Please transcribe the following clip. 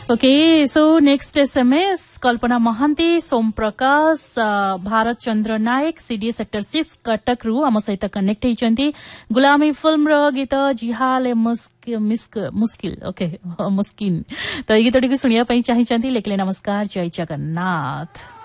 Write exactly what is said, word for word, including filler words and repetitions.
Okay so next SMS कल्पना महांती सोम प्रकाश भारत चंद्र नायक CDA sector six Cuttack रु आम सहित कनेक्ट होती गुलामी फिल्म रो गीत जिहाल मुस्किल ओके मुस्किन तो ये गीत टी शुणा चाहिए लिखले नमस्कार जय जगन्नाथ।